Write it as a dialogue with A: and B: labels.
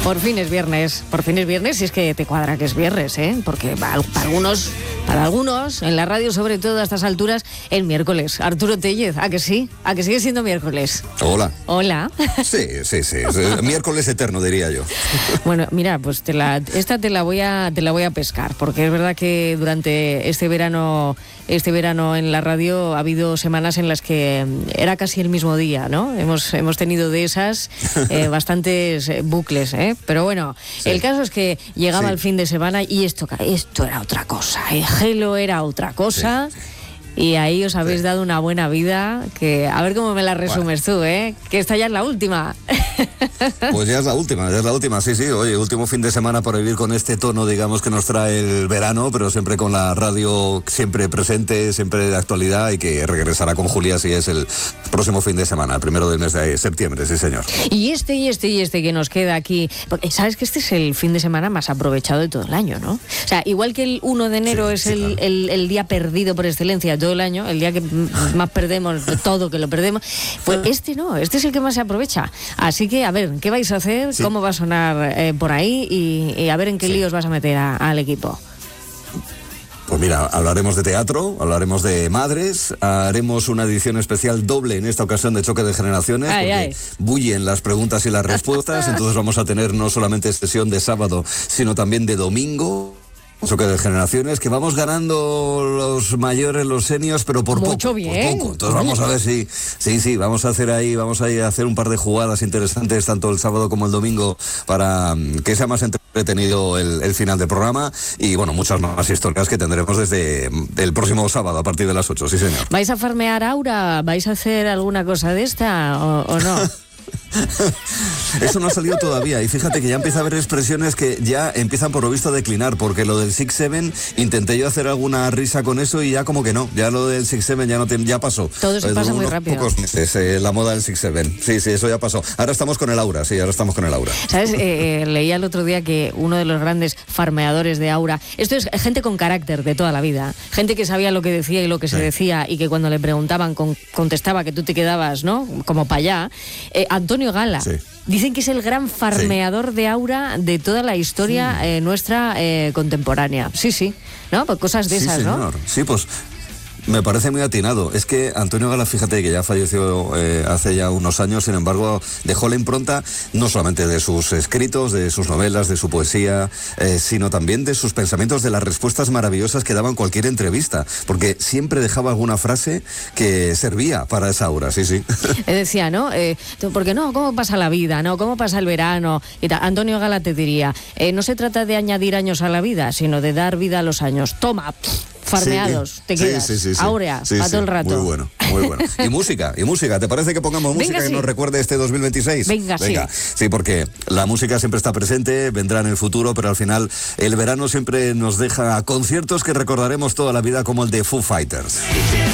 A: Por fin es viernes, si es que te cuadra que es viernes, ¿eh? Porque para algunos, en la radio sobre todo a estas alturas, el miércoles. Arturo Tellez, ¿a que sí? ¿A que sigue siendo miércoles?
B: Hola.
A: Hola.
B: Sí. Miércoles eterno, diría yo.
A: Bueno, mira, pues te la voy a pescar, porque es verdad que durante este verano en la radio ha habido semanas en las que era casi el mismo día, ¿no? Hemos tenido de esas bastantes bucles, ¿eh? Pero bueno, sí. El caso es que llegaba el fin de semana y esto era otra cosa, el Gelo era otra cosa. Sí. Y ahí os habéis dado una buena vida, que a ver cómo me la resumes tú, ¿eh? Que esta ya es la última.
B: Pues ya es la última, sí. Oye, último fin de semana por vivir con este tono, digamos, que nos trae el verano, pero siempre con la radio siempre presente, siempre de actualidad, y que regresará con Julia si es el próximo fin de semana, el primero del mes de septiembre, sí señor.
A: Y este que nos queda aquí, porque sabes que este es el fin de semana más aprovechado de todo el año, ¿no? O sea, igual que el 1 de enero es el día perdido por excelencia todo el año, el día que más perdemos, todo que lo perdemos, pues este es el que más se aprovecha. Así que a ver, ¿qué vais a hacer? Sí. ¿Cómo va a sonar por ahí? Y a ver en qué líos vas a meter al equipo.
B: Pues mira, hablaremos de teatro, hablaremos de madres, haremos una edición especial doble en esta ocasión de Choque de Generaciones, porque bullen las preguntas y las respuestas, entonces vamos a tener no solamente sesión de sábado, sino también de domingo. Choque de Generaciones, que vamos ganando los mayores, los seniors, pero por
A: mucho
B: poco,
A: bien.
B: por poco. Entonces vamos a ver si vamos a hacer un par de jugadas interesantes tanto el sábado como el domingo para que sea más entretenido el final del programa, y bueno, muchas más historias que tendremos desde el próximo sábado a partir de las 8, sí señor.
A: ¿Vais a farmear Aura? ¿Vais a hacer alguna cosa de esta o no?
B: Eso no ha salido todavía, y fíjate que ya empieza a haber expresiones que ya empiezan por lo visto a declinar, porque lo del 6-7 intenté yo hacer alguna risa con eso y ya como que no, ya lo del 6-7 ya pasó.
A: Todo se pasa muy rápido.
B: Pocos meses, la moda del 6-7. Sí, eso ya pasó. Ahora estamos con el Aura, ¿Sabes?
A: Leía el otro día que uno de los grandes farmeadores de Aura, esto es gente con carácter de toda la vida, gente que sabía lo que decía y lo que se decía, y que cuando le preguntaban contestaba, que tú te quedabas, ¿no? Como para allá. Antonio Gala. Sí. Dicen que es el gran farmeador de Aura de toda la historia nuestra contemporánea. Sí. ¿No? Pues cosas de esas,
B: señor.
A: ¿no?
B: Sí, pues me parece muy atinado. Es que Antonio Gala, fíjate que ya falleció hace ya unos años, sin embargo, dejó la impronta no solamente de sus escritos, de sus novelas, de su poesía, sino también de sus pensamientos, de las respuestas maravillosas que daba en cualquier entrevista, porque siempre dejaba alguna frase que servía para esa Aura, sí.
A: Decía, ¿no? Porque no, ¿cómo pasa la vida? ¿No? ¿Cómo pasa el verano? Y tal. Antonio Gala te diría, no se trata de añadir años a la vida, sino de dar vida a los años. Toma, farmeados, te quedas.
B: Sí.
A: Áurea, para todo el rato.
B: Muy bueno. Y música, ¿te parece que pongamos música que nos recuerde este 2026?
A: Venga.
B: Sí, porque la música siempre está presente, vendrá en el futuro, pero al final el verano siempre nos deja conciertos que recordaremos toda la vida, como el de Foo Fighters.